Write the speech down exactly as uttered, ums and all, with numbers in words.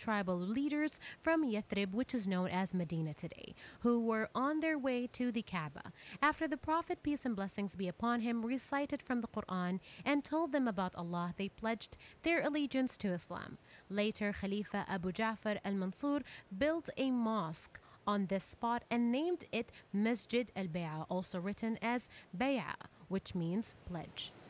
tribal leaders from Yathrib, which is known as Medina today, who were on their way to the Kaaba. After the Prophet, peace and blessings be upon him, recited from the Quran and told them about Allah, they pledged their allegiance to Islam. Later, Khalifa Abu Ja'far al-Mansur built a mosque on this spot and named it Masjid al-Bay'a, also written as Bay'a, which means pledge.